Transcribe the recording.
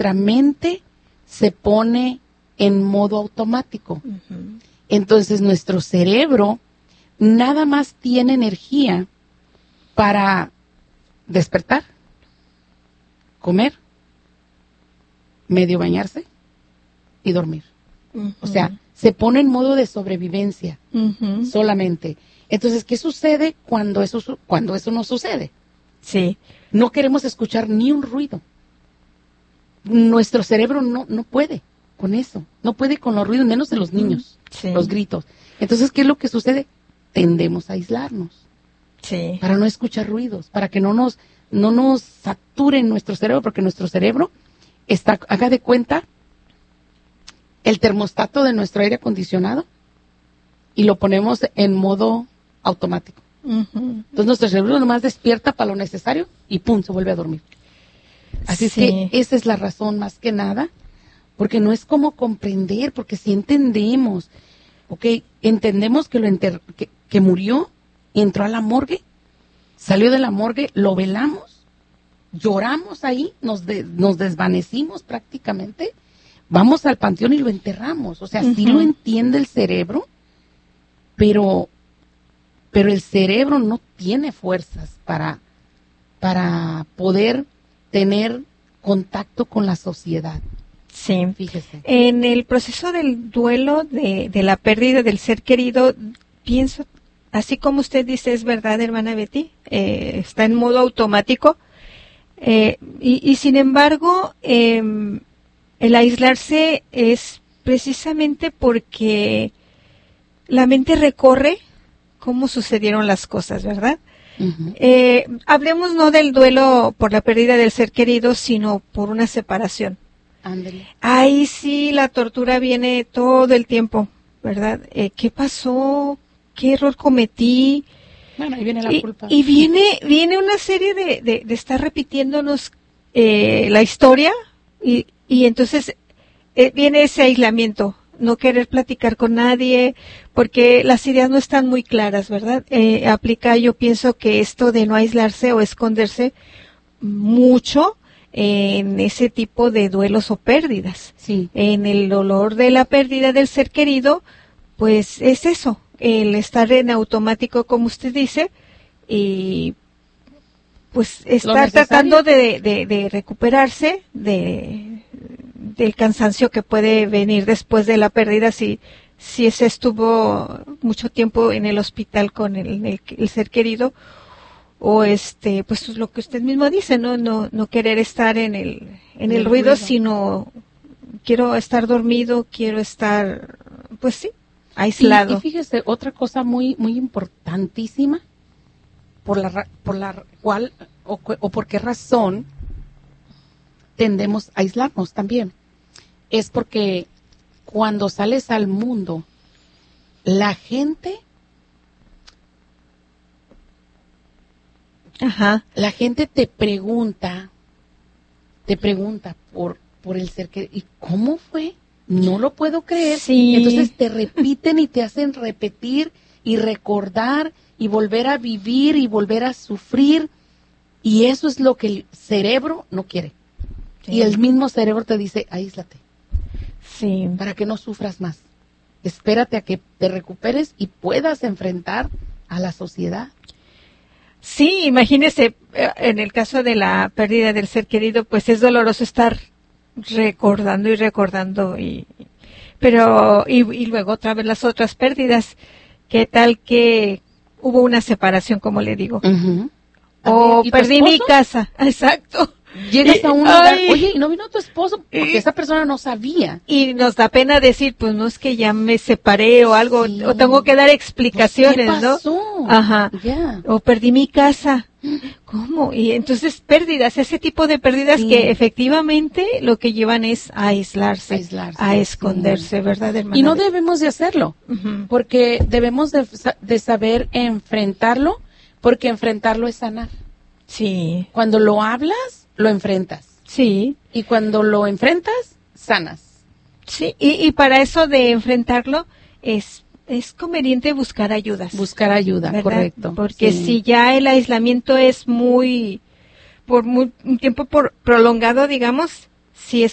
nuestra mente se pone en modo automático. Uh-huh. Entonces nuestro cerebro nada más tiene energía para despertar, comer, medio bañarse y dormir. Uh-huh. O sea, se pone en modo de sobrevivencia uh-huh. solamente. Entonces, ¿qué sucede cuando eso no sucede? Sí. No queremos escuchar ni un ruido. Nuestro cerebro no puede con eso. No puede con los ruidos, menos de los niños, sí. Los gritos. Entonces, ¿qué es lo que sucede? Tendemos a aislarnos. Sí. Para no escuchar ruidos, para que no nos saturen nuestro cerebro, porque nuestro cerebro está, haga de cuenta, el termostato de nuestro aire acondicionado y lo ponemos en modo automático. Uh-huh. Entonces nuestro cerebro nomás despierta para lo necesario y ¡pum!, se vuelve a dormir. Así sí. Es que esa es la razón más que nada, porque no es como comprender, porque si entendemos, entendemos que que murió, entró a la morgue, salió de la morgue, lo velamos, lloramos ahí, nos desvanecimos prácticamente, vamos al panteón y lo enterramos. O sea, uh-huh. Sí lo entiende el cerebro, pero el cerebro no tiene fuerzas para poder tener contacto con la sociedad. Sí. Fíjese. En el proceso del duelo, de la pérdida del ser querido, pienso, así como usted dice, es verdad, hermana Betty, está en modo automático, y sin embargo, el aislarse es precisamente porque la mente recorre cómo sucedieron las cosas, ¿verdad? Uh-huh. Hablemos no del duelo por la pérdida del ser querido, sino por una separación. Ándale. Ahí sí la tortura viene todo el tiempo, ¿verdad? ¿Qué pasó? ¿Qué error cometí? Bueno, ahí viene la culpa. Y viene una serie de estar repitiéndonos la historia y entonces viene ese aislamiento, no querer platicar con nadie, porque las ideas no están muy claras, ¿verdad? Aplica, yo pienso que esto de no aislarse o esconderse mucho en ese tipo de duelos o pérdidas. Sí. En el dolor de la pérdida del ser querido, pues es eso, el estar en automático, como usted dice, y pues estar tratando de recuperarse del cansancio que puede venir después de la pérdida si se estuvo mucho tiempo en el hospital con el ser querido, o pues lo que usted mismo dice, no querer estar en el ruido, sino quiero estar dormido, quiero estar, pues sí, aislado. Y fíjese, otra cosa muy muy importantísima, por la cual o por qué razón tendemos a aislarnos también, es porque cuando sales al mundo, la gente Ajá. La gente te pregunta por el ser que, ¿y cómo fue? No lo puedo creer. Sí. Entonces te repiten y te hacen repetir y recordar y volver a vivir y volver a sufrir, y eso es lo que el cerebro no quiere. Sí. Y el mismo cerebro te dice, aíslate. Sí. Para que no sufras más. Espérate a que te recuperes y puedas enfrentar a la sociedad. Sí, imagínese, en el caso de la pérdida del ser querido, pues es doloroso estar recordando y recordando, pero luego otra vez las otras pérdidas. ¿Qué tal que hubo una separación, como le digo? Uh-huh. O perdí mi casa. Exacto. Llegas a un lugar, oye, ¿y no vino tu esposo? Porque esa persona no sabía. Y nos da pena decir, pues no es que ya me separé o algo, sí. O tengo que dar explicaciones, pues, ¿qué pasó? ¿no? Ajá. Yeah. O perdí mi casa. ¿Cómo? Y entonces pérdidas, ese tipo de pérdidas sí. Que efectivamente lo que llevan es a aislarse, a esconderse, sí. ¿Verdad, hermana? Y no debemos de hacerlo, uh-huh. Porque debemos de saber enfrentarlo, porque enfrentarlo es sanar. Sí. Cuando lo hablas, lo enfrentas. Sí. Y cuando lo enfrentas, sanas. Sí, y para eso de enfrentarlo es conveniente buscar ayudas. Buscar ayuda, ¿verdad? Correcto. Porque sí. Si ya el aislamiento es por un tiempo prolongado, digamos, si es